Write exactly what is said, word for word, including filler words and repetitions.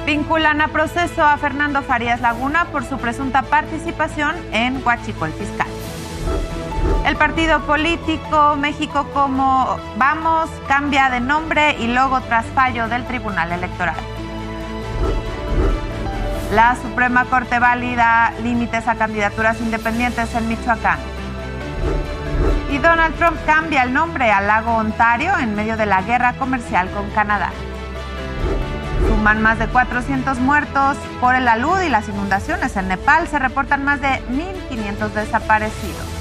Vinculan a proceso a Fernando Farías Laguna por su presunta participación en huachicol fiscal. El partido político México Como Vamos cambia de nombre y logo tras fallo del Tribunal Electoral. La Suprema Corte valida límites a candidaturas independientes en Michoacán. Y Donald Trump cambia el nombre a Lago Ontario en medio de la guerra comercial con Canadá. Suman más de cuatrocientos muertos por el alud y las inundaciones en Nepal. Se reportan más de mil quinientos desaparecidos.